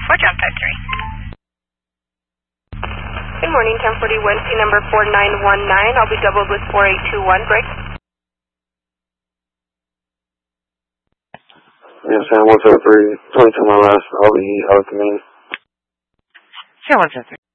for Jump Type 3. Good morning, 1040 Wednesday, number 4919. I'll be doubled with 4821. Break. Yeah, Sam 173. 20 to my last. I'll be out of the meeting. Sam 173.